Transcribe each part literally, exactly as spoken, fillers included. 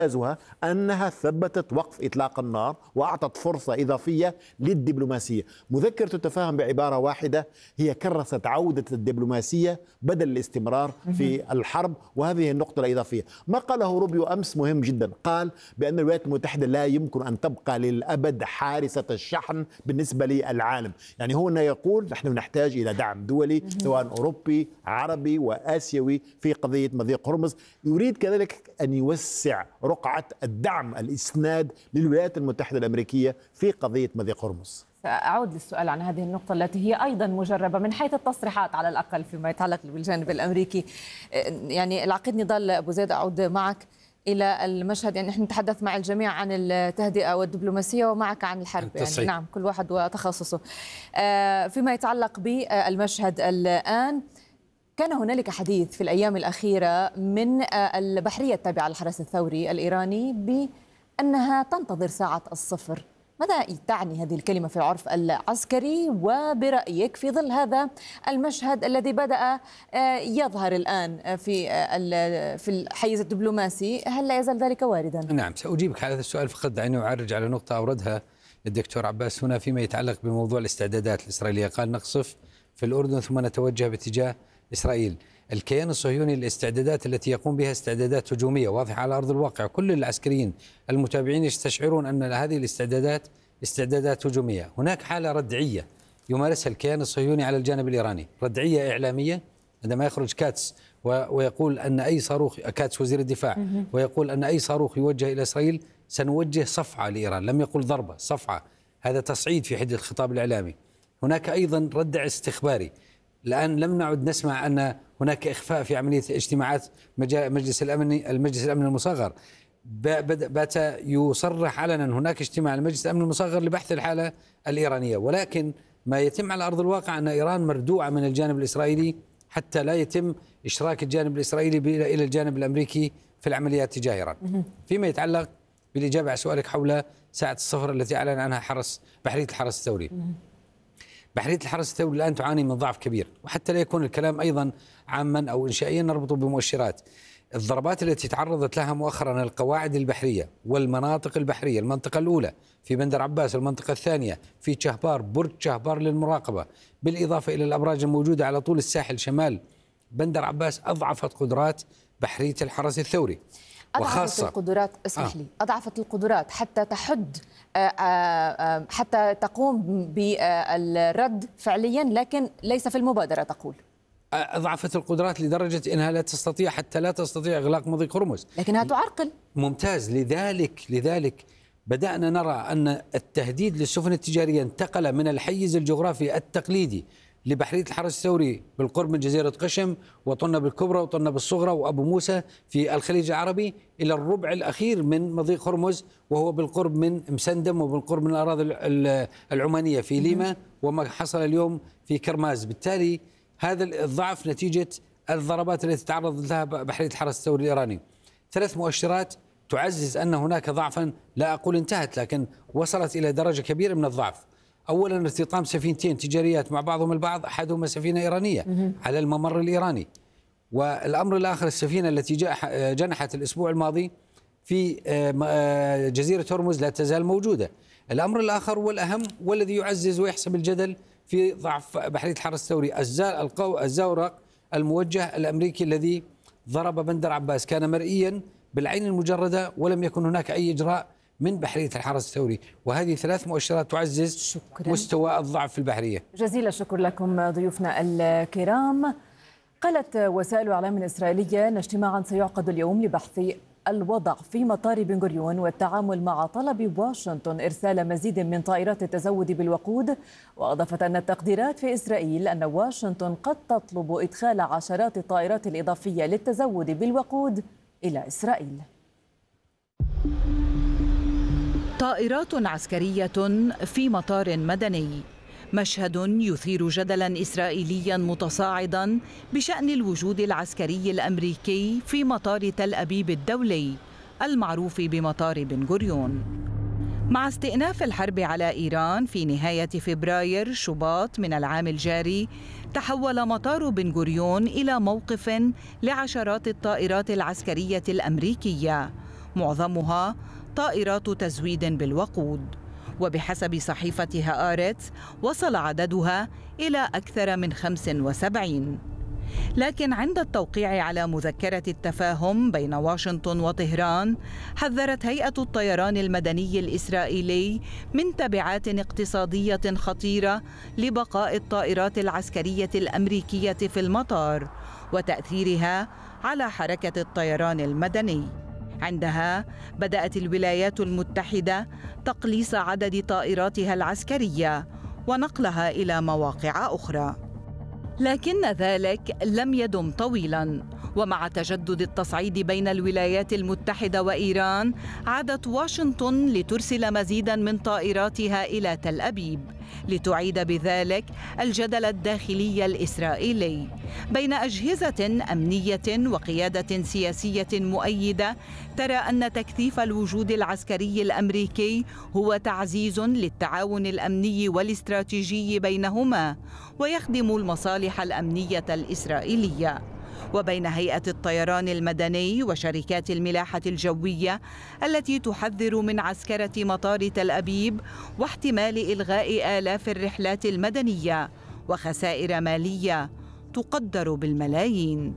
أنها ثبتت وقف إطلاق النار وأعطت فرصة إضافية للدبلوماسية. مذكرة التفاهم بعبارة واحدة هي كرست عودة الدبلوماسية بدل الاستمرار في الحرب، وهذه النقطة الإضافية. ما قاله روبيو أمس مهم جدا، قال بأن الولايات المتحدة لا يمكن أن تبقى للأبد حارسة الشحن بالنسبة للعالم. يعني هو أنه يقول نحن نحتاج إلى دعم دولي سواء أوروبي عربي وآسيوي في قضية مضيق هرمز. يريد كذلك أن يوسع رقعة الدعم الإسناد للولايات المتحدة الأمريكية في قضية مضيق هرمز. سأعود للسؤال عن هذه النقطة التي هي أيضا مجربة من حيث التصريحات على الأقل فيما يتعلق بالجانب الأمريكي. يعني العقيد نضال أبو زيد، أعود معك إلى المشهد. يعني نحن نتحدث مع الجميع عن التهدئة والدبلوماسية ومعك عن الحرب، يعني نعم كل واحد وتخصصه. فيما يتعلق بالمشهد الآن، كان هنالك حديث في الأيام الأخيرة من البحرية التابعة للحرس الثوري الإيراني بأنها تنتظر ساعة الصفر. ماذا تعني هذه الكلمة في العرف العسكري؟ وبرأيك في ظل هذا المشهد الذي بدأ يظهر الآن في في الحيز الدبلوماسي، هل لا يزال ذلك واردا؟ نعم، سأجيبك على هذا السؤال، فقط دعني أعرج على نقطة أوردها الدكتور عباس هنا فيما يتعلق بموضوع الاستعدادات الإسرائيلية. قال نقصف في الأردن ثم نتوجه باتجاه إسرائيل. الكيان الصهيوني الاستعدادات التي يقوم بها استعدادات هجومية واضحة على أرض الواقع. كل العسكريين المتابعين يستشعرون أن هذه الاستعدادات استعدادات هجومية. هناك حالة ردعية يمارسها الكيان الصهيوني على الجانب الإيراني، ردعية إعلامية، عندما يخرج كاتس ويقول أن أي صاروخ، كاتس وزير الدفاع، ويقول أن أي صاروخ يوجه إلى إسرائيل سنوجه صفعة لإيران، لم يقل ضربة، صفعة. هذا تصعيد في حدة الخطاب الإعلامي. هناك أيضا ردع استخباري. الآن لم نعد نسمع أن هناك إخفاء في عملية اجتماعات مجلس الأمن المجلس الأمن المصغر. بات يصرح علنا هناك اجتماع لمجلس الأمن المصغر لبحث الحالة الإيرانية، ولكن ما يتم على أرض الواقع أن إيران مردوعة من الجانب الإسرائيلي حتى لا يتم إشراك الجانب الإسرائيلي إلى الجانب الأمريكي في العمليات تجاه إيران. فيما يتعلق بالإجابة على سؤالك حول ساعة الصفر التي أعلن عنها حرس بحرية الحرس الثوري، بحرية الحرس الثوري الآن تعاني من ضعف كبير، وحتى لا يكون الكلام أيضا عاما أو إنشائيا نربطه بمؤشرات. الضربات التي تعرضت لها مؤخرا القواعد البحرية والمناطق البحرية، المنطقة الأولى في بندر عباس، المنطقة الثانية في شهبار، برج شهبار للمراقبة، بالإضافة إلى الأبراج الموجودة على طول الساحل شمال بندر عباس، أضعفت قدرات بحرية الحرس الثوري. أضعفت القدرات، اسمح لي، أضعفت القدرات حتى تحد حتى تقوم بالرد فعليا، لكن ليس في المبادرة تقول. أضعفت القدرات لدرجة أنها لا تستطيع حتى لا تستطيع إغلاق مضيق هرمز، لكنها تعرقل. ممتاز. لذلك لذلك بدأنا نرى أن التهديد للسفن التجارية انتقل من الحيز الجغرافي التقليدي لبحرية الحرس الثوري بالقرب من جزيرة قشم وطنب الكبرى وطنب الصغرى وأبو موسى في الخليج العربي إلى الربع الأخير من مضيق هرمز، وهو بالقرب من مسندم وبالقرب من الأراضي العمانية في ليما، وما حصل اليوم في كرماز. بالتالي هذا الضعف نتيجة الضربات التي تعرض لها بحرية الحرس الثوري الإيراني. ثلاث مؤشرات تعزز أن هناك ضعفا، لا أقول انتهت، لكن وصلت إلى درجة كبيرة من الضعف. أولا ارتطام سفينتين تجاريات مع بعضهم البعض، أحدهما سفينة إيرانية على الممر الإيراني، والأمر الآخر السفينة التي جنحت الأسبوع الماضي في جزيرة هرمز لا تزال موجودة. الأمر الآخر والأهم والذي يعزز ويحسب الجدل في ضعف بحرية الحرس الثوري، الزورق الموجه الأمريكي الذي ضرب بندر عباس، كان مرئيا بالعين المجردة ولم يكن هناك أي إجراء من بحرية الحرس الثوري. وهذه ثلاث مؤشرات تعزز شكرا. مستوى الضعف في البحرية. جزيل الشكر لكم ضيوفنا الكرام. قالت وسائل الإعلام الإسرائيلية أن اجتماعا سيعقد اليوم لبحث الوضع في مطار بن غوريون والتعامل مع طلب واشنطن إرسال مزيد من طائرات التزود بالوقود. وأضافت أن التقديرات في إسرائيل أن واشنطن قد تطلب إدخال عشرات الطائرات الإضافية للتزود بالوقود إلى إسرائيل. طائرات عسكرية في مطار مدني، مشهد يثير جدلا إسرائيليا متصاعدا بشأن الوجود العسكري الأمريكي في مطار تل أبيب الدولي المعروف بمطار بن غوريون. مع استئناف الحرب على إيران في نهاية فبراير شباط من العام الجاري، تحول مطار بن غوريون إلى موقف لعشرات الطائرات العسكرية الأمريكية، معظمها طائرات تزويد بالوقود. وبحسب صحيفة هآرتس وصل عددها إلى أكثر من خمس وسبعين. لكن عند التوقيع على مذكرة التفاهم بين واشنطن وطهران، حذرت هيئة الطيران المدني الإسرائيلي من تبعات اقتصادية خطيرة لبقاء الطائرات العسكرية الأمريكية في المطار وتأثيرها على حركة الطيران المدني. عندها بدأت الولايات المتحدة تقليص عدد طائراتها العسكرية ونقلها إلى مواقع أخرى. لكن ذلك لم يدم طويلاً، ومع تجدد التصعيد بين الولايات المتحدة وإيران عادت واشنطن لترسل مزيداً من طائراتها إلى تل أبيب لتعيد بذلك الجدل الداخلي الإسرائيلي بين أجهزة أمنية وقيادة سياسية مؤيدة ترى أن تكثيف الوجود العسكري الأمريكي هو تعزيز للتعاون الأمني والاستراتيجي بينهما ويخدم المصالح الأمنية الإسرائيلية، وبين هيئة الطيران المدني وشركات الملاحة الجوية التي تحذر من عسكرة مطار تل أبيب واحتمال إلغاء آلاف الرحلات المدنية وخسائر مالية تقدر بالملايين.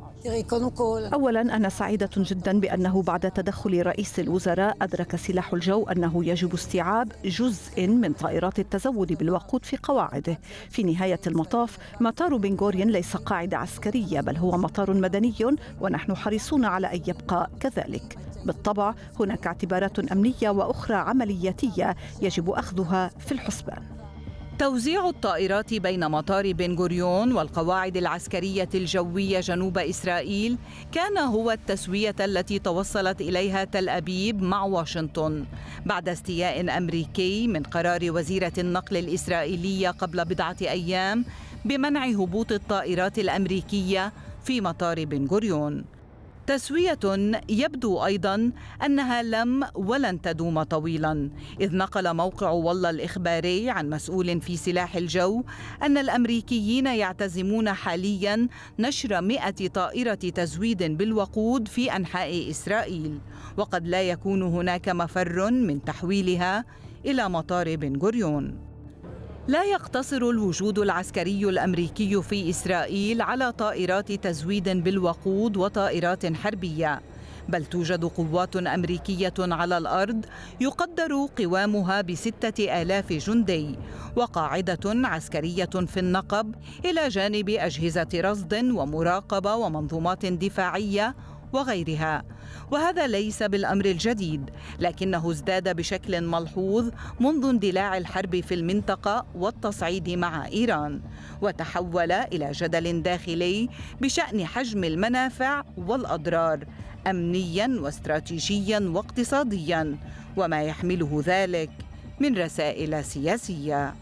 أولاً أنا سعيدة جداً بأنه بعد تدخل رئيس الوزراء أدرك سلاح الجو أنه يجب استيعاب جزء من طائرات التزود بالوقود في قواعده. في نهاية المطاف مطار بن غوريون ليس قاعدة عسكرية، بل هو مطار مدني، ونحن حريصون على أن يبقى كذلك. بالطبع هناك اعتبارات أمنية وأخرى عملياتية يجب أخذها في الحسبان. توزيع الطائرات بين مطار بن غوريون والقواعد العسكرية الجوية جنوب إسرائيل كان هو التسوية التي توصلت إليها تل أبيب مع واشنطن بعد استياء أمريكي من قرار وزيرة النقل الإسرائيلية قبل بضعة أيام بمنع هبوط الطائرات الأمريكية في مطار بن غوريون. تسوية يبدو أيضاً أنها لم ولن تدوم طويلاً، إذ نقل موقع والله الإخباري عن مسؤول في سلاح الجو أن الأمريكيين يعتزمون حالياً نشر مئة طائرة تزويد بالوقود في أنحاء إسرائيل، وقد لا يكون هناك مفر من تحويلها إلى مطار بن غوريون. لا يقتصر الوجود العسكري الأمريكي في إسرائيل على طائرات تزويد بالوقود وطائرات حربية، بل توجد قوات أمريكية على الأرض يقدر قوامها بستة آلاف جندي وقاعدة عسكرية في النقب إلى جانب أجهزة رصد ومراقبة ومنظومات دفاعية وغيرها. وهذا ليس بالأمر الجديد، لكنه ازداد بشكل ملحوظ منذ اندلاع الحرب في المنطقة والتصعيد مع إيران، وتحول إلى جدل داخلي بشأن حجم المنافع والأضرار أمنياً واستراتيجياً واقتصادياً، وما يحمله ذلك من رسائل سياسية.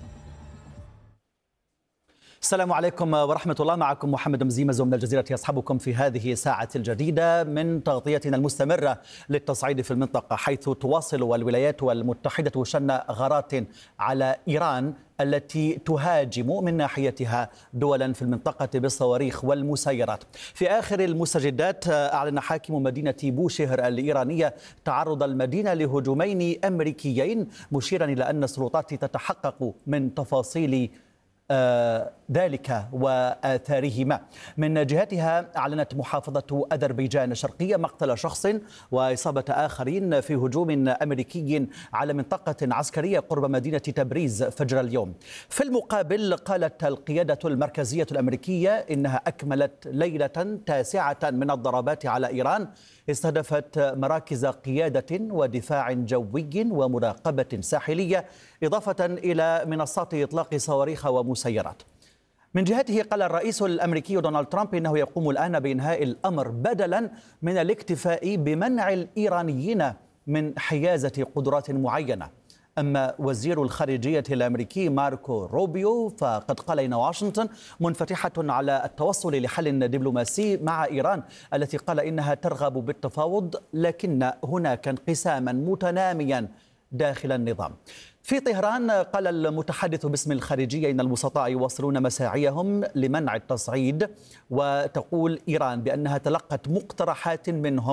السلام عليكم ورحمة الله. معكم محمد مزيمز من الجزيرة يصحبكم في هذه الساعة الجديدة من تغطيتنا المستمرة للتصعيد في المنطقة، حيث تواصل الولايات المتحدة شن غارات على إيران التي تهاجم من ناحيتها دولا في المنطقة بالصواريخ والمسيرات. في آخر المستجدات أعلن حاكم مدينة بوشهر الإيرانية تعرض المدينة لهجومين أمريكيين، مشيرا إلى أن السلطات تتحقق من تفاصيل ذلك وآثارهما. من جهتها أعلنت محافظة أذربيجان الشرقية مقتل شخص وإصابة آخرين في هجوم أمريكي على منطقة عسكرية قرب مدينة تبريز فجر اليوم. في المقابل قالت القيادة المركزية الأمريكية إنها أكملت ليلة تاسعة من الضربات على إيران استهدفت مراكز قيادة ودفاع جوي ومراقبة ساحلية، إضافة إلى منصات إطلاق صواريخ ومسيرات. من جهته قال الرئيس الأمريكي دونالد ترامب إنه يقوم الآن بإنهاء الأمر بدلا من الاكتفاء بمنع الإيرانيين من حيازة قدرات معينة. أما وزير الخارجية الأمريكي ماركو روبيو فقد قال إن واشنطن منفتحة على التوصل لحل دبلوماسي مع إيران التي قال إنها ترغب بالتفاوض، لكن هناك انقساما متناميا داخل النظام. في طهران قال المتحدث باسم الخارجية إن الوسطاء يواصلون مساعيهم لمنع التصعيد، وتقول إيران بأنها تلقت مقترحات منهم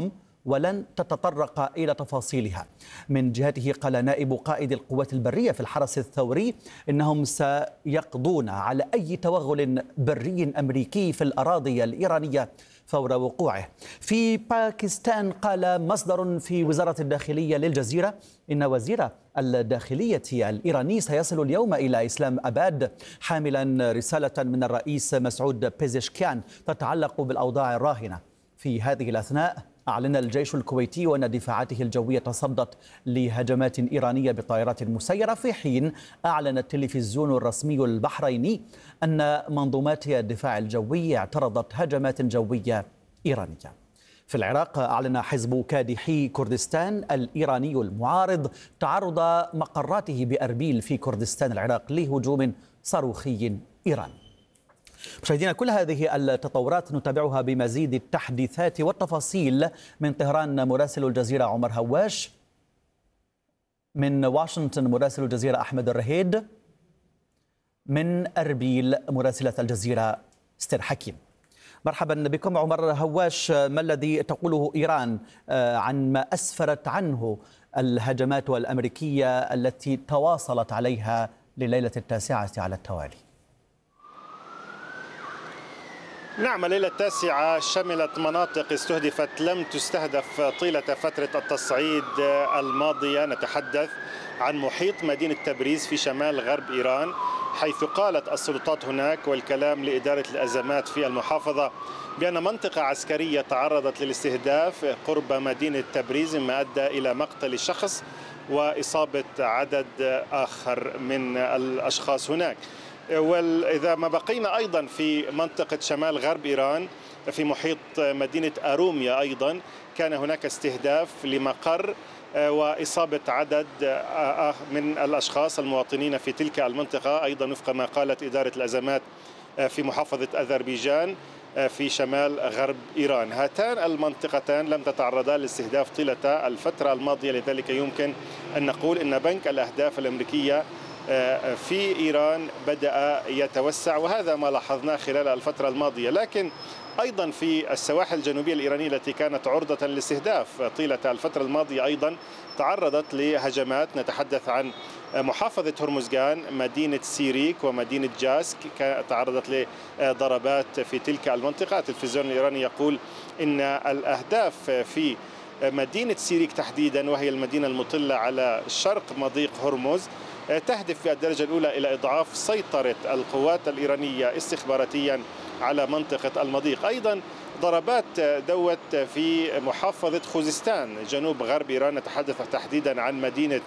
ولن تتطرق إلى تفاصيلها. من جهته قال نائب قائد القوات البرية في الحرس الثوري إنهم سيقضون على أي توغل بري أمريكي في الأراضي الإيرانية فور وقوعه. في باكستان قال مصدر في وزارة الداخلية للجزيرة إن وزير الداخلية الإيراني سيصل اليوم إلى إسلام أباد حاملا رسالة من الرئيس مسعود بيزشكيان تتعلق بالأوضاع الراهنة. في هذه الأثناء أعلن الجيش الكويتي أن دفاعاته الجوية تصدت لهجمات إيرانية بطائرات مسيرة، في حين أعلن التلفزيون الرسمي البحريني أن منظومات الدفاع الجوي اعترضت هجمات جوية إيرانية. في العراق أعلن حزب كادحي كردستان الإيراني المعارض تعرض مقراته بأربيل في كردستان العراق لهجوم صاروخي إيراني. مشاهدينا، كل هذه التطورات نتابعها بمزيد التحديثات والتفاصيل من طهران مراسل الجزيرة عمر هواش، من واشنطن مراسل الجزيرة أحمد الرهيد، من أربيل مراسلة الجزيرة ستير حكيم. مرحبا بكم عمر هواش، ما الذي تقوله إيران عن ما أسفرت عنه الهجمات الأمريكية التي تواصلت عليها لليلة التاسعة على التوالي؟ نعم، الليلة التاسعة شملت مناطق استهدفت لم تستهدف طيلة فترة التصعيد الماضية. نتحدث عن محيط مدينة تبريز في شمال غرب إيران، حيث قالت السلطات هناك والكلام لإدارة الأزمات في المحافظة بأن منطقة عسكرية تعرضت للاستهداف قرب مدينة تبريز، مما أدى إلى مقتل شخص وإصابة عدد آخر من الأشخاص هناك. وإذا ما بقينا أيضا في منطقة شمال غرب إيران في محيط مدينة أروميا، أيضا كان هناك استهداف لمقر وإصابة عدد من الأشخاص المواطنين في تلك المنطقة، أيضا وفق ما قالت إدارة الأزمات في محافظة أذربيجان في شمال غرب إيران. هاتان المنطقتان لم تتعرضا لاستهداف طيلة الفترة الماضية، لذلك يمكن أن نقول أن بنك الأهداف الأمريكية في إيران بدأ يتوسع، وهذا ما لاحظناه خلال الفترة الماضية. لكن أيضا في السواحل الجنوبية الإيرانية التي كانت عرضة للاستهداف طيلة الفترة الماضية أيضا تعرضت لهجمات. نتحدث عن محافظة هرمزغان، مدينة سيريك ومدينة جاسك تعرضت لضربات في تلك المنطقة. التلفزيون الإيراني يقول إن الأهداف في مدينة سيريك تحديدا، وهي المدينة المطلة على شرق مضيق هرمز، تهدف في الدرجة الأولى إلى إضعاف سيطرة القوات الإيرانية استخباراتيا على منطقة المضيق. أيضا ضربات دوت في محافظة خوزستان جنوب غرب إيران، نتحدث تحديدا عن مدينة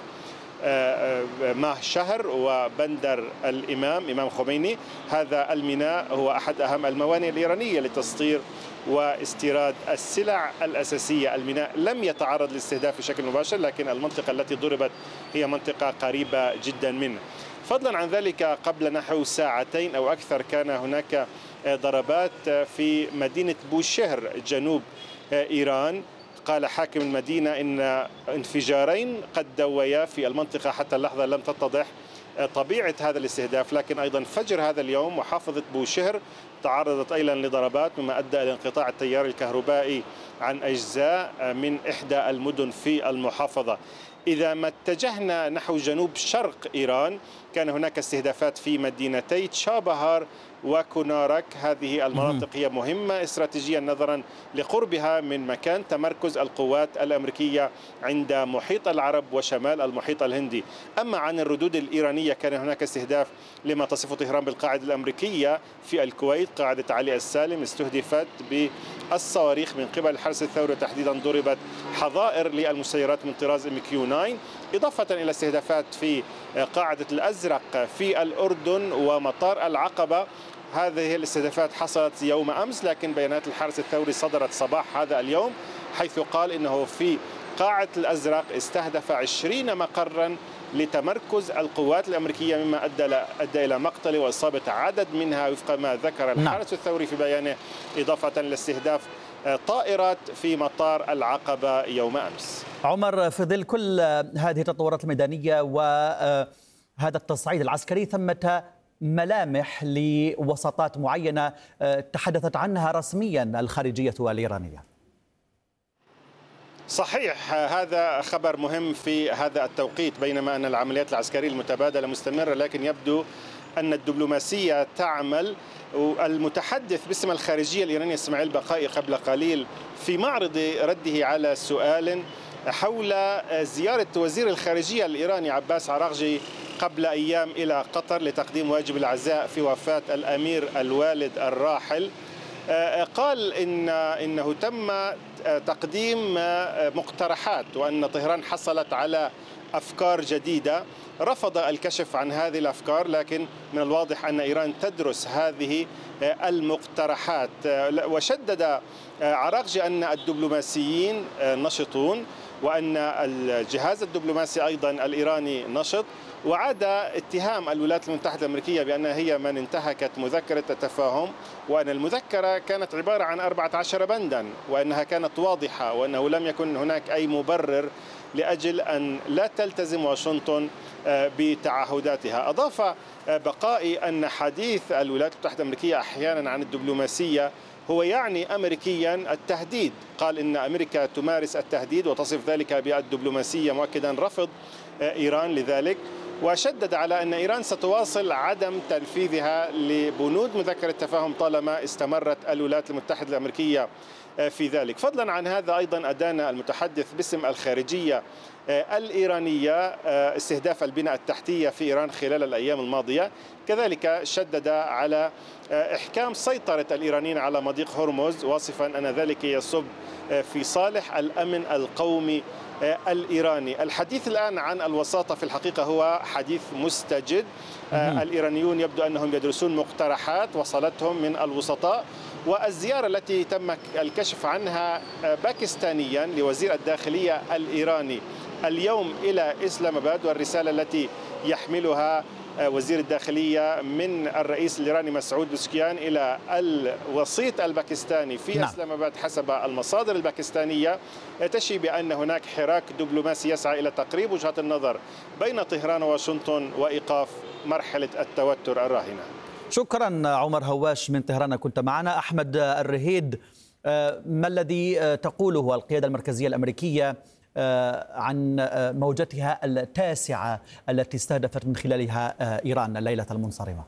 ماه شهر وبندر الإمام إمام خميني. هذا الميناء هو أحد أهم الموانئ الإيرانية لتسطير واستيراد السلع الأساسية. الميناء لم يتعرض للاستهداف بشكل مباشر، لكن المنطقة التي ضربت هي منطقة قريبة جدا منه. فضلا عن ذلك، قبل نحو ساعتين أو أكثر كان هناك ضربات في مدينة بوشهر جنوب إيران. قال حاكم المدينة إن انفجارين قد دويا في المنطقة، حتى اللحظة لم تتضح طبيعة هذا الاستهداف. لكن أيضا فجر هذا اليوم محافظة بوشهر تعرضت أيضا لضربات، مما أدى إلى انقطاع التيار الكهربائي عن أجزاء من إحدى المدن في المحافظة. إذا ما اتجهنا نحو جنوب شرق إيران، كان هناك استهدافات في مدينتي تشابهار وكونارك. هذه المناطق هي مهمة استراتيجيا نظرا لقربها من مكان تمركز القوات الأمريكية عند محيط العرب وشمال المحيط الهندي. أما عن الردود الإيرانية، كان هناك استهداف لما تصفه طهران بالقاعدة الأمريكية في الكويت، قاعدة علي السالم، استهدفت بالصواريخ من قبل الحرس الثوري، تحديدا ضربت حظائر للمسيرات من طراز ام كيو تسعة، إضافة إلى استهدافات في قاعدة الأزرق في الأردن ومطار العقبة. هذه الاستهدافات حصلت يوم أمس، لكن بيانات الحرس الثوري صدرت صباح هذا اليوم، حيث قال إنه في قاعة الأزرق استهدف عشرين مقرا لتمركز القوات الأمريكية، مما أدى أدى إلى مقتل وإصابة عدد منها وفق ما ذكر الحرس الثوري في بيانه، إضافة إلى استهداف طائرات في مطار العقبة يوم أمس. عمر، في ظل كل هذه التطورات الميدانية وهذا التصعيد العسكري، ثمة ملامح لوساطات معينة تحدثت عنها رسميا الخارجية الإيرانية. صحيح، هذا خبر مهم في هذا التوقيت بينما أن العمليات العسكرية المتبادلة مستمرة، لكن يبدو أن الدبلوماسية تعمل. المتحدث باسم الخارجية الإيرانية إسماعيل بقائي قبل قليل في معرض رده على سؤال حول زيارة وزير الخارجية الإيراني عباس عراغجي قبل أيام إلى قطر لتقديم واجب العزاء في وفاة الأمير الوالد الراحل، قال إن إنه تم تقديم مقترحات وأن طهران حصلت على أفكار جديدة. رفض الكشف عن هذه الأفكار، لكن من الواضح أن إيران تدرس هذه المقترحات. وشدد عراغجي أن الدبلوماسيين نشطون وأن الجهاز الدبلوماسي أيضا الإيراني نشط، وعاد اتهام الولايات المتحدة الأمريكية بأنها هي من انتهكت مذكرة التفاهم، وأن المذكرة كانت عبارة عن أربعة عشر بندا، وأنها كانت واضحة، وأنه لم يكن هناك أي مبرر لأجل أن لا تلتزم واشنطن بتعهداتها. أضاف بقائي أن حديث الولايات المتحدة الأمريكية أحيانا عن الدبلوماسية هو يعني أمريكيا التهديد. قال إن أمريكا تمارس التهديد وتصف ذلك بالدبلوماسية، مؤكدا رفض إيران لذلك، وشدد على أن إيران ستواصل عدم تنفيذها لبنود مذكرة التفاهم طالما استمرت الولايات المتحدة الأمريكية في ذلك. فضلا عن هذا أيضا أدان المتحدث باسم الخارجية الإيرانية استهداف البنى التحتية في إيران خلال الأيام الماضية. كذلك شدد على إحكام سيطرة الإيرانيين على مضيق هرمز، واصفا أن ذلك يصب في صالح الأمن القومي الإيراني. الحديث الآن عن الوساطة في الحقيقة هو حديث مستجد. الإيرانيون يبدو أنهم يدرسون مقترحات وصلتهم من الوسطاء، والزيارة التي تم الكشف عنها باكستانيا لوزير الداخلية الإيراني اليوم إلى إسلام آباد، والرسالة التي يحملها وزير الداخلية من الرئيس الإيراني مسعود بوزكيان إلى الوسيط الباكستاني في نعم. إسلام آباد حسب المصادر الباكستانية تشي بأن هناك حراك دبلوماسي يسعى إلى تقريب وجهات النظر بين طهران وواشنطن وإيقاف مرحلة التوتر الراهنة. شكرا عمر هواش من طهران كنت معنا. أحمد الرهيد، ما الذي تقوله القيادة المركزية الأمريكية عن موجتها التاسعة التي استهدفت من خلالها إيران الليلة المنصرمة؟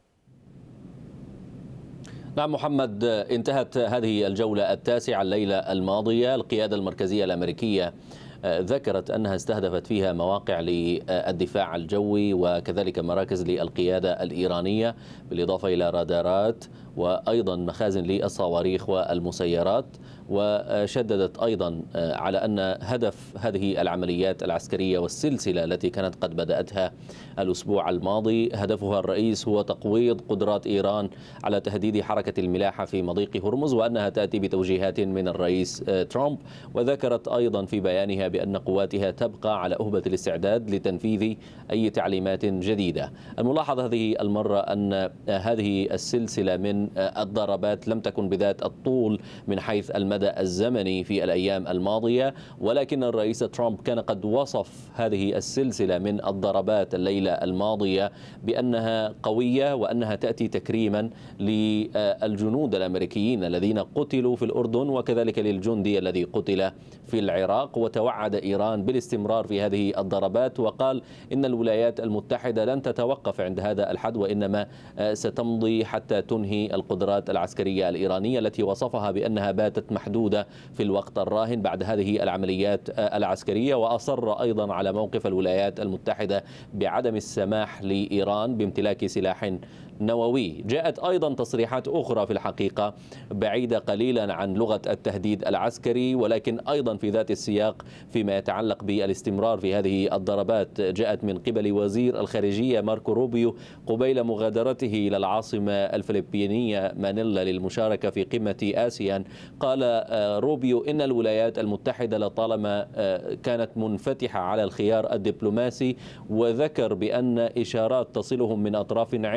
نعم محمد، انتهت هذه الجولة التاسعة الليلة الماضية. القيادة المركزية الأمريكية ذكرت أنها استهدفت فيها مواقع للدفاع الجوي وكذلك مراكز للقيادة الإيرانية، بالإضافة إلى رادارات وأيضا مخازن للصواريخ والمسيرات. وشددت أيضا على أن هدف هذه العمليات العسكرية والسلسلة التي كانت قد بدأتها الأسبوع الماضي هدفها الرئيس هو تقويض قدرات إيران على تهديد حركة الملاحة في مضيق هرمز، وأنها تأتي بتوجيهات من الرئيس ترامب. وذكرت أيضا في بيانها بأن قواتها تبقى على أهبة الاستعداد لتنفيذ أي تعليمات جديدة. الملاحظ هذه المرة أن هذه السلسلة من الضربات لم تكن بذات الطول من حيث المدى الزمني في الأيام الماضية، ولكن الرئيس ترامب كان قد وصف هذه السلسلة من الضربات الليلة الماضية بأنها قوية وأنها تأتي تكريما للجنود الأمريكيين الذين قتلوا في الأردن وكذلك للجندي الذي قتل في العراق. وتوعد إيران بالاستمرار في هذه الضربات، وقال إن الولايات المتحدة لن تتوقف عند هذا الحد وإنما ستمضي حتى تنهي القدرات العسكرية الإيرانية التي وصفها بأنها باتت محدودة في الوقت الراهن بعد هذه العمليات العسكرية. وأصر أيضا على موقف الولايات المتحدة بعدم السماح لإيران بامتلاك سلاح نووي. جاءت أيضا تصريحات أخرى في الحقيقة بعيدة قليلا عن لغة التهديد العسكري، ولكن أيضا في ذات السياق فيما يتعلق بالاستمرار في هذه الضربات. جاءت من قبل وزير الخارجية ماركو روبيو قبيل مغادرته إلى العاصمة الفلبينية مانيلا للمشاركة في قمة آسيان. قال روبيو إن الولايات المتحدة لطالما كانت منفتحة على الخيار الدبلوماسي، وذكر بأن إشارات تصلهم من أطراف عدة من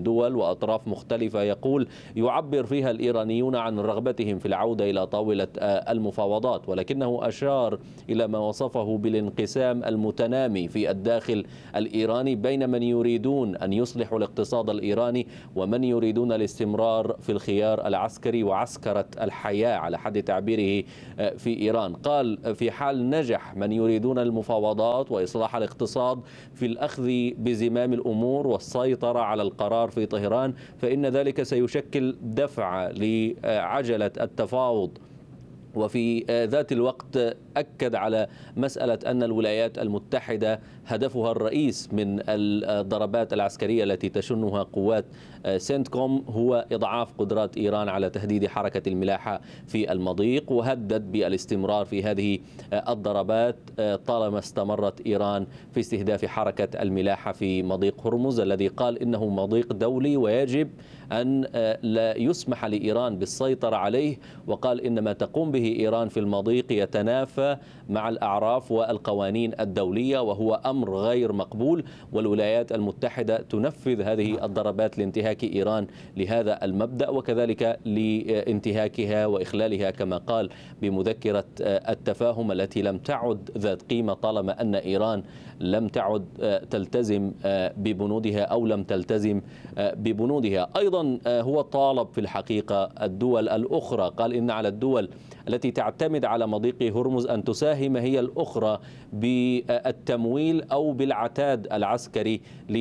من دول وأطراف مختلفة يقول يعبر فيها الإيرانيون عن رغبتهم في العودة إلى طاولة المفاوضات، ولكنه أشار إلى ما وصفه بالانقسام المتنامي في الداخل الإيراني بين من يريدون أن يصلحوا الاقتصاد الإيراني ومن يريدون الاستمرار في الخيار العسكري وعسكرة الحياة على حد تعبيره في إيران. قال في حال نجح من يريدون المفاوضات وإصلاح الاقتصاد في الأخذ بزمام الأمور والسيطرة على القرار في طهران، فإن ذلك سيشكل دفع لعجلة التفاوض. وفي ذات الوقت أكد على مسألة أن الولايات المتحدة هدفها الرئيس من الضربات العسكرية التي تشنها قوات سنتكوم هو إضعاف قدرات إيران على تهديد حركة الملاحة في المضيق، وهدد بالاستمرار في هذه الضربات طالما استمرت إيران في استهداف حركة الملاحة في مضيق هرمز الذي قال إنه مضيق دولي ويجب أن لا يسمح لإيران بالسيطرة عليه. وقال إن ما تقوم به إيران في المضيق يتنافى مع الأعراف والقوانين الدولية وهو أمر غير مقبول، والولايات المتحدة تنفذ هذه الضربات لانتهاك إيران لهذا المبدأ وكذلك لانتهاكها وإخلالها كما قال بمذكرة التفاهم التي لم تعد ذات قيمة طالما أن إيران لم تعد تلتزم ببنودها أو لم تلتزم ببنودها. أيضا هو طالب في الحقيقة الدول الأخرى، قال إن على الدول التي تعتمد على مضيق هرمز أن تساهم هي الأخرى بالتمويل أو بالعتاد العسكري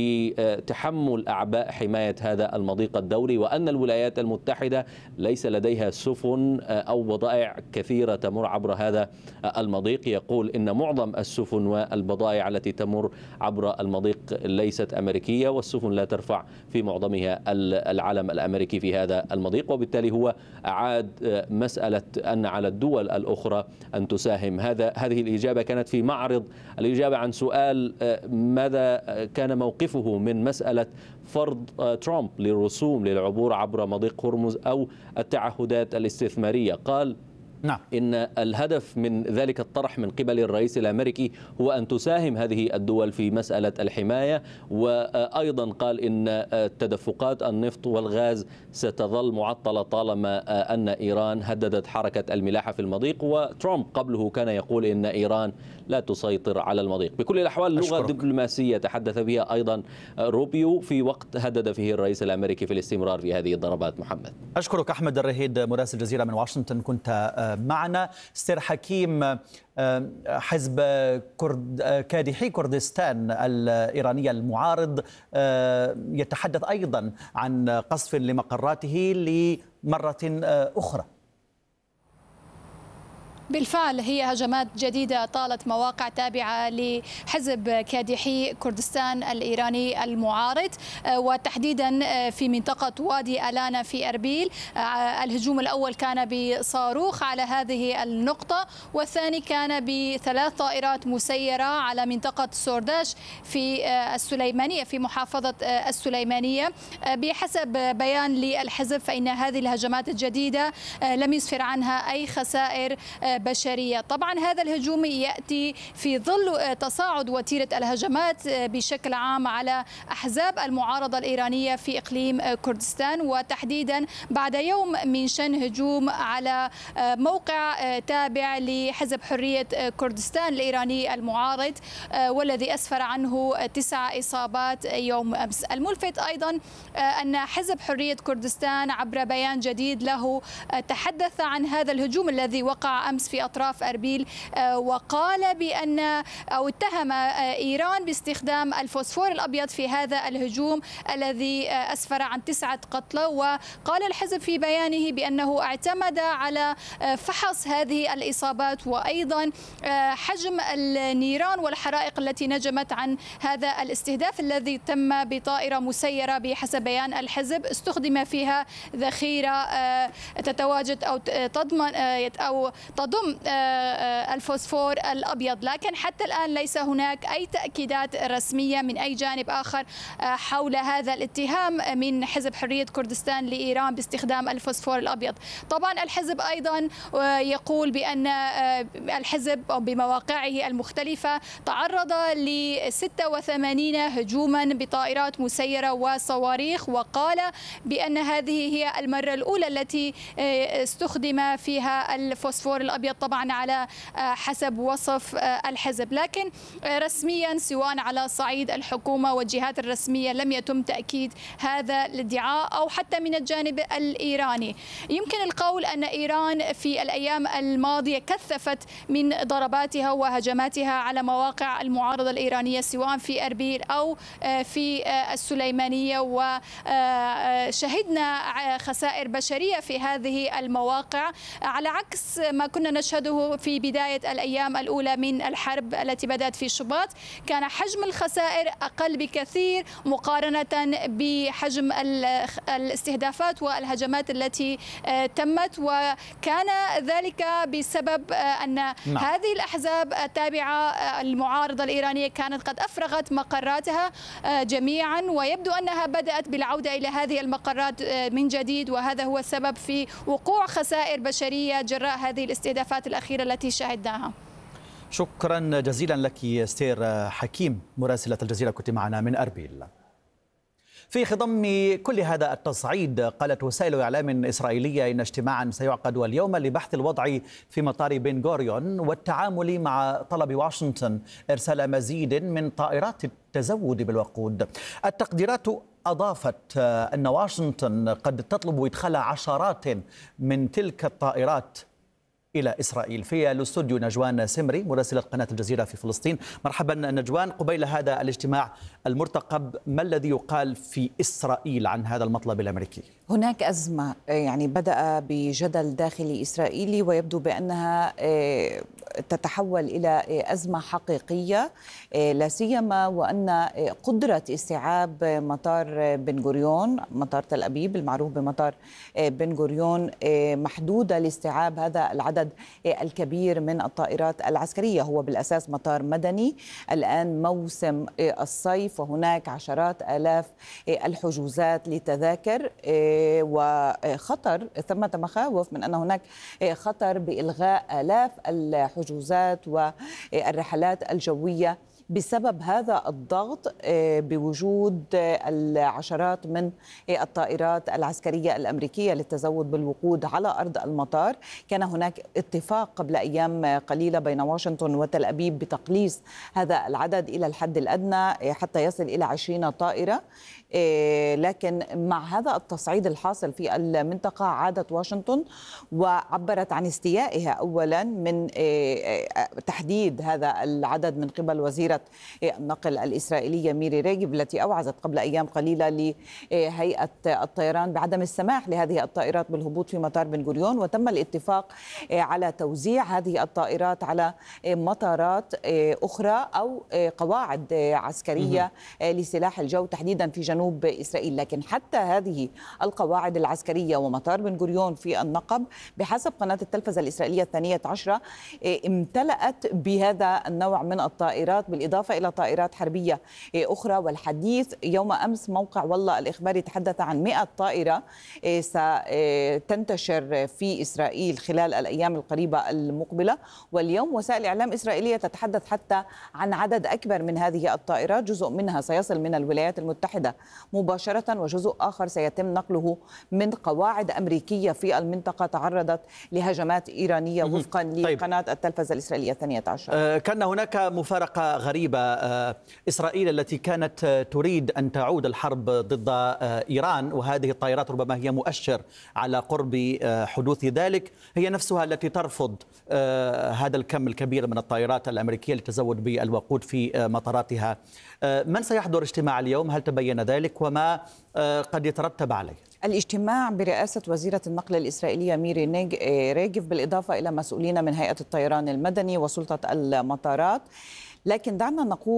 لتحمل أعباء حماية هذا المضيق الدولي، وأن الولايات المتحدة ليس لديها سفن أو بضائع كثيرة تمر عبر هذا المضيق. يقول إن معظم السفن والبضائع التي تمر عبر المضيق ليست أمريكية، والسفن لا ترفع في معظمها العلم الأمريكي في هذا المضيق، وبالتالي هو أعاد مسألة أن على الدول الأخرى أن تساهم. هذا هذه الإجابة كانت في معرض الإجابة عن سؤال ماذا كان موقفه من مسألة فرض ترامب للرسوم للعبور عبر مضيق هرمز أو التعهدات الاستثمارية. قال نعم. إن الهدف من ذلك الطرح من قبل الرئيس الأمريكي هو أن تساهم هذه الدول في مسألة الحماية، وأيضا قال إن تدفقات النفط والغاز ستظل معطلة طالما أن إيران هددت حركة الملاحة في المضيق، وترامب قبله كان يقول إن إيران لا تسيطر على المضيق. بكل الأحوال لغة دبلوماسية تحدث بها أيضا روبيو في وقت هدد فيه الرئيس الأمريكي في الاستمرار في هذه الضربات. محمد، أشكرك أحمد الرهيد مراسل الجزيرة من واشنطن كنت معنا. ستير حكيم، حزب كرد كادحي كردستان الإيراني المعارض يتحدث أيضا عن قصف لمقراته لمرة أخرى. بالفعل هي هجمات جديدة طالت مواقع تابعة لحزب كادحي كردستان الإيراني المعارض، وتحديدا في منطقة وادي ألانا في أربيل. الهجوم الأول كان بصاروخ على هذه النقطة، والثاني كان بثلاث طائرات مسيرة على منطقة سورداش في السليمانية في محافظة السليمانية. بحسب بيان للحزب فإن هذه الهجمات الجديدة لم يسفر عنها أي خسائر بشرية. طبعا هذا الهجوم يأتي في ظل تصاعد وتيرة الهجمات بشكل عام على أحزاب المعارضة الإيرانية في إقليم كردستان، وتحديدا بعد يوم من شن هجوم على موقع تابع لحزب حرية كردستان الإيراني المعارض، والذي أسفر عنه تسع إصابات يوم أمس. الملفت أيضا أن حزب حرية كردستان عبر بيان جديد له تحدث عن هذا الهجوم الذي وقع أمس في أطراف أربيل، وقال بأن أو اتهم إيران باستخدام الفوسفور الأبيض في هذا الهجوم الذي أسفر عن تسعة قتلى. وقال الحزب في بيانه بأنه اعتمد على فحص هذه الإصابات وأيضا حجم النيران والحرائق التي نجمت عن هذا الاستهداف الذي تم بطائرة مسيرة بحسب بيان الحزب استخدم فيها ذخيرة تتواجد أو تضمن أو تضمن تضم الفوسفور الأبيض، لكن حتى الآن ليس هناك أي تأكيدات رسمية من أي جانب آخر حول هذا الاتهام من حزب حرية كردستان لإيران باستخدام الفوسفور الأبيض. طبعا الحزب أيضا يقول بأن الحزب بمواقعه المختلفة تعرض ل ستة وثمانين هجوما بطائرات مسيرة وصواريخ، وقال بأن هذه هي المرة الأولى التي استخدم فيها الفوسفور الأبيض، طبعا على حسب وصف الحزب. لكن رسميا سواء على صعيد الحكومة والجهات الرسمية لم يتم تأكيد هذا الادعاء أو حتى من الجانب الإيراني. يمكن القول أن إيران في الأيام الماضية كثفت من ضرباتها وهجماتها على مواقع المعارضة الإيرانية سواء في أربيل أو في السليمانية، وشهدنا خسائر بشرية في هذه المواقع على عكس ما كنا نشهده في بداية الأيام الأولى من الحرب التي بدأت في شباط. كان حجم الخسائر أقل بكثير مقارنة بحجم الاستهدافات والهجمات التي تمت، وكان ذلك بسبب أن نعم. هذه الأحزاب التابعة المعارضة الإيرانية كانت قد أفرغت مقراتها جميعا، ويبدو أنها بدأت بالعودة إلى هذه المقرات من جديد، وهذا هو السبب في وقوع خسائر بشرية جراء هذه الاستهدافات الأخيرة التي شاهدناها. شكرا جزيلا لك استير حكيم مراسلة الجزيرة، كنت معنا من أربيل. في خضم كل هذا التصعيد قالت وسائل إعلام إسرائيلية إن اجتماعا سيعقد اليوم لبحث الوضع في مطار بن غوريون والتعامل مع طلب واشنطن إرسال مزيد من طائرات التزود بالوقود. التقديرات أضافت أن واشنطن قد تطلب إدخال عشرات من تلك الطائرات إلى إسرائيل. في الاستوديو نجوان سمري مراسلة قناة الجزيرة في فلسطين. مرحبا نجوان، قبيل هذا الاجتماع المرتقب ما الذي يقال في إسرائيل عن هذا المطلب الأمريكي؟ هناك أزمة يعني بدأ بجدل داخلي إسرائيلي ويبدو بأنها تتحول إلى أزمة حقيقية، لا سيما وأن قدرة استيعاب مطار بن غوريون، مطار تل أبيب المعروف بمطار بن غوريون، محدودة لاستيعاب هذا العدد الكبير من الطائرات العسكرية. هو بالأساس مطار مدني، الآن موسم الصيف وهناك عشرات آلاف الحجوزات للتذاكر، وخطر ثمة مخاوف من أن هناك خطر بإلغاء آلاف الحجوزات والرحلات الجوية بسبب هذا الضغط بوجود العشرات من الطائرات العسكرية الأمريكية للتزود بالوقود على أرض المطار. كان هناك اتفاق قبل أيام قليلة بين واشنطن وتل أبيب بتقليص هذا العدد إلى الحد الأدنى حتى يصل إلى عشرين طائرة، لكن مع هذا التصعيد الحاصل في المنطقة عادت واشنطن وعبرت عن استيائها أولا من تحديد هذا العدد من قبل وزيرة النقل الإسرائيلية ميري ريغيف، التي أوعزت قبل أيام قليلة لهيئة الطيران بعدم السماح لهذه الطائرات بالهبوط في مطار بن غوريون، وتم الاتفاق على توزيع هذه الطائرات على مطارات أخرى أو قواعد عسكرية لسلاح الجو تحديدا في جنوب إسرائيل. لكن حتى هذه القواعد العسكرية ومطار بن غوريون في النقب بحسب قناة التلفزة الإسرائيلية الثانية عشرة امتلأت بهذا النوع من الطائرات بالإضافة إلى طائرات حربية أخرى. والحديث يوم أمس موقع والله الإخباري تحدث عن مئة طائرة ستنتشر في إسرائيل خلال الأيام القريبة المقبلة، واليوم وسائل إعلام إسرائيلية تتحدث حتى عن عدد أكبر من هذه الطائرات، جزء منها سيصل من الولايات المتحدة مباشرة وجزء آخر سيتم نقله من قواعد أمريكية في المنطقة تعرضت لهجمات إيرانية وفقا لقناة التلفزة الإسرائيلية الثانية عشر. كان هناك مفارقة غريبة، إسرائيل التي كانت تريد أن تعود الحرب ضد إيران، وهذه الطائرات ربما هي مؤشر على قرب حدوث ذلك، هي نفسها التي ترفض هذا الكم الكبير من الطائرات الأمريكية للتزود بالوقود في مطاراتها. من سيحضر اجتماع اليوم؟ هل تبين ذلك وما قد يترتب عليه؟ الاجتماع برئاسة وزيرة النقل الإسرائيلية ميري ريغيف بالإضافة إلى مسؤولين من هيئة الطيران المدني وسلطة المطارات. لكن دعنا نقول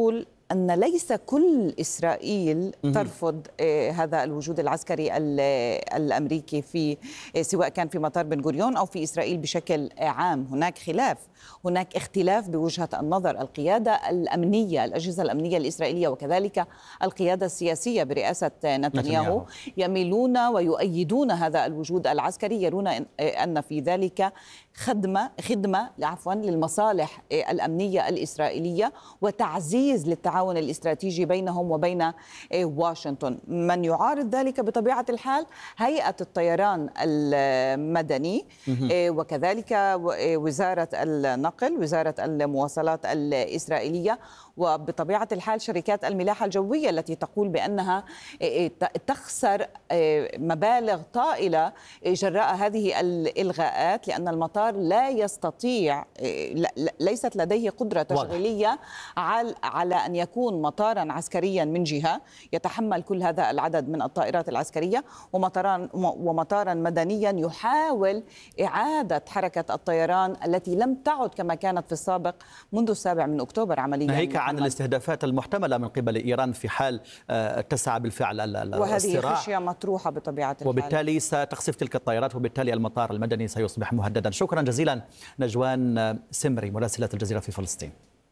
أن ليس كل إسرائيل ترفض هذا الوجود العسكري الأمريكي في سواء كان في مطار بن غوريون أو في إسرائيل بشكل عام. هناك خلاف، هناك اختلاف بوجهة النظر. القيادة الأمنية، الأجهزة الأمنية الإسرائيلية وكذلك القيادة السياسية برئاسة نتنياهو يميلون ويؤيدون هذا الوجود العسكري، يرون أن في ذلك خدمة خدمة عفوا للمصالح الأمنية الإسرائيلية وتعزيز للتعاون الاستراتيجي بينهم وبين واشنطن. من يعارض ذلك بطبيعة الحال هيئة الطيران المدني وكذلك وزارة النقل، وزارة المواصلات الإسرائيلية، وبطبيعة الحال شركات الملاحة الجوية التي تقول بأنها تخسر مبالغ طائلة جراء هذه الإلغاءات، لأن المطار لا يستطيع، ليست لديه قدرة تشغيلية على أن يكون مطارا عسكريا من جهة يتحمل كل هذا العدد من الطائرات العسكرية، ومطارا ومطارا مدنيا يحاول إعادة حركة الطيران التي لم تعد كما كانت في السابق منذ السابع من أكتوبر عمليا. ناهيك عن الاستهدافات المحتملة من قبل إيران في حال اتسع بالفعل الصراع، وهذه خشية مطروحة بطبيعة الحال، وبالتالي ستخسف تلك الطائرات، وبالتالي المطار المدني سيصبح مهددا. شكرا جزيلا نجوان سمري مراسلة الجزيرة في فلسطين.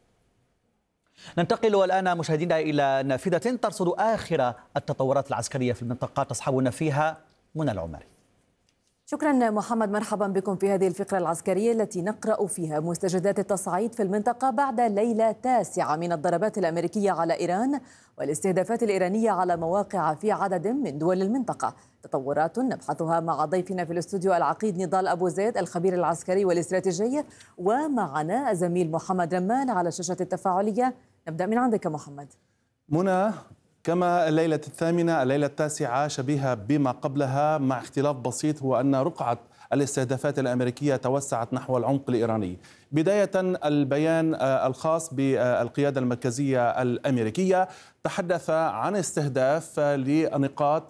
ننتقل الآن مشاهدينا إلى نافذة ترصد آخر التطورات العسكرية في المنطقة، تصحبنا فيها منى العمري. شكرا محمد، مرحبا بكم في هذه الفقرة العسكرية التي نقرأ فيها مستجدات التصعيد في المنطقة بعد ليلة تاسعة من الضربات الأمريكية على إيران والاستهدافات الإيرانية على مواقع في عدد من دول المنطقة. تطورات نبحثها مع ضيفنا في الاستوديو العقيد نضال أبو زيد الخبير العسكري والاستراتيجي، ومعنا الزميل محمد رمان على الشاشة التفاعلية. نبدأ من عندك محمد. منى، كما الليلة الثامنة الليلة التاسعة شبيهة بما قبلها مع اختلاف بسيط، هو أن رقعة الاستهدافات الأمريكية توسعت نحو العمق الإيراني. بداية البيان الخاص بالقيادة المركزية الأمريكية تحدث عن استهداف لنقاط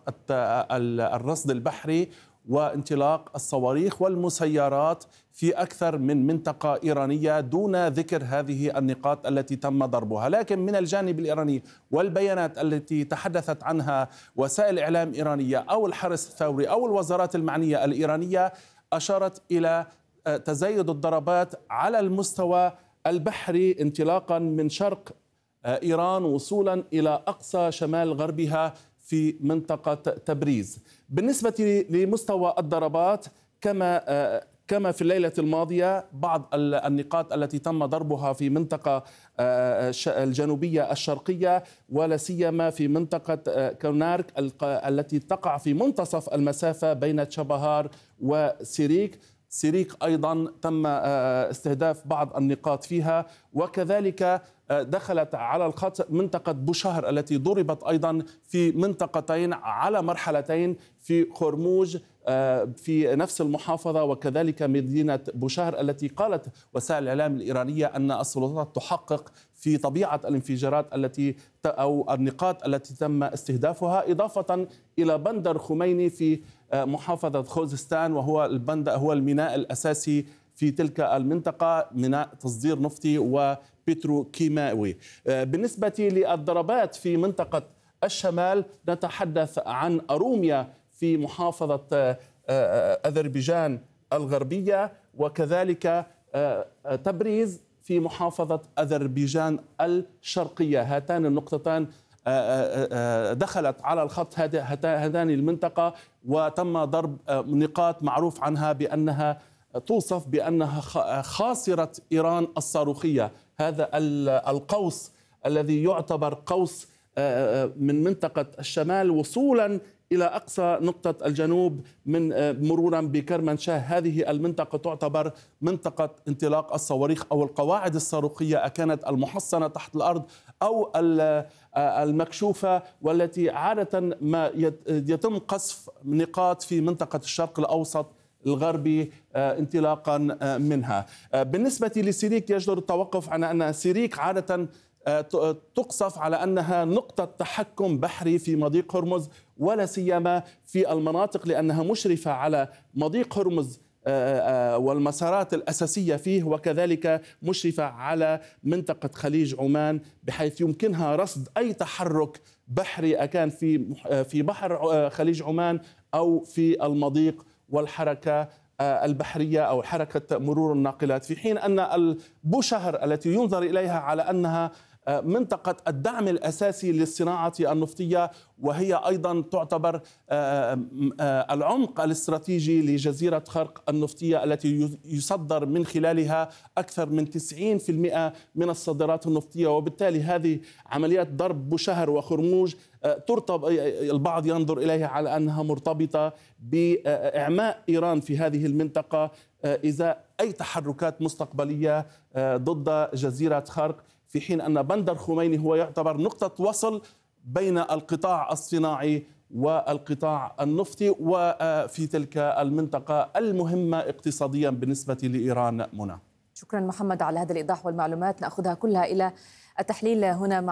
الرصد البحري وانطلاق الصواريخ والمسيرات في أكثر من منطقة إيرانية دون ذكر هذه النقاط التي تم ضربها. لكن من الجانب الإيراني والبيانات التي تحدثت عنها وسائل إعلام إيرانية أو الحرس الثوري أو الوزارات المعنية الإيرانية أشارت إلى تزايد الضربات على المستوى البحري انطلاقا من شرق إيران وصولا إلى أقصى شمال غربها في منطقة تبريز. بالنسبة لمستوى الضربات كما كما في الليلة الماضية بعض النقاط التي تم ضربها في منطقة الجنوبية الشرقية ولا سيما في منطقة كونارك التي تقع في منتصف المسافة بين تشابهار وسيريك. سيريك أيضا تم استهداف بعض النقاط فيها، وكذلك دخلت على الخط منطقة بوشهر التي ضربت أيضا في منطقتين على مرحلتين في خرموج في نفس المحافظة وكذلك مدينة بوشهر التي قالت وسائل الإعلام الإيرانية أن السلطات تحقق في طبيعة الانفجارات التي أو النقاط التي تم استهدافها، إضافة إلى بندر خميني في محافظة خوزستان، وهو البندر هو الميناء الأساسي في تلك المنطقة، ميناء تصدير نفطي وبتروكيماوي. بالنسبة للضربات في منطقة الشمال نتحدث عن أروميا في محافظة أذربيجان الغربية وكذلك تبريز في محافظة أذربيجان الشرقية. هاتان النقطتان دخلت على الخط هذان المنطقة وتم ضرب نقاط معروف عنها بأنها توصف بأنها خاصرة إيران الصاروخية. هذا القوس الذي يعتبر قوس من منطقة الشمال وصولا إلى أقصى نقطة الجنوب من مرورا بكرمانشاه، هذه المنطقة تعتبر منطقة انطلاق الصواريخ أو القواعد الصاروخية، أكانت المحصنة تحت الأرض أو المكشوفة، والتي عادة ما يتم قصف نقاط في منطقة الشرق الأوسط الغربي انطلاقا منها. بالنسبة لسيريك يجدر التوقف عن أن سيريك عادة تقصف على أنها نقطة تحكم بحري في مضيق هرمز، ولا سيما في المناطق لأنها مشرفة على مضيق هرمز والمسارات الأساسية فيه، وكذلك مشرفة على منطقة خليج عمان بحيث يمكنها رصد أي تحرك بحري أكان في في بحر خليج عمان أو في المضيق والحركة البحرية أو حركة مرور الناقلات، في حين أن البوشهر التي ينظر إليها على أنها منطقة الدعم الأساسي للصناعة النفطية، وهي أيضا تعتبر العمق الاستراتيجي لجزيرة خرق النفطية التي يصدر من خلالها أكثر من تسعين بالمئة من الصادرات النفطية. وبالتالي هذه عمليات ضرب بوشهر وخرموج ترتب البعض ينظر إليها على أنها مرتبطة بإعماء إيران في هذه المنطقة إزاء أي تحركات مستقبلية ضد جزيرة خرق، في حين أن بندر خميني هو يعتبر نقطة وصل بين القطاع الصناعي والقطاع النفطي وفي تلك المنطقة المهمة اقتصاديا بالنسبة لإيران. منى، شكرا محمد على هذا الإيضاح والمعلومات، نأخذها كلها إلى التحليل هنا مع